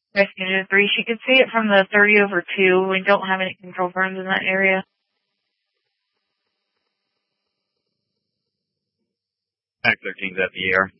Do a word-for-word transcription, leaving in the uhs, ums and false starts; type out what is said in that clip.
Rescue to three. She could see it from the thirty over two. We don't have any control burns in that area. Pack thirteen's at the air.